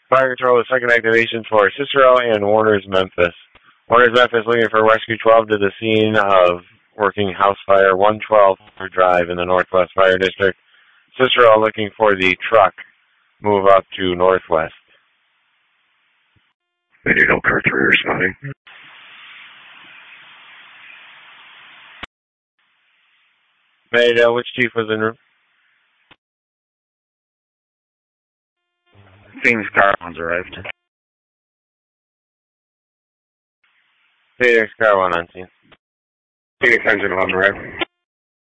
Fire Control, the second activation for Cicero and Warner's Memphis. Warner's Memphis looking for Rescue 12 to the scene of working house fire 112 per drive in the Northwest Fire District. Cicero looking for the truck. Move up to Northwest. They need Elkhart 3 responding. Mayday, which chief was en route? Phoenix Car-1's arrived. Phoenix Car 1 on scene. Phoenix Engine 11 arrived.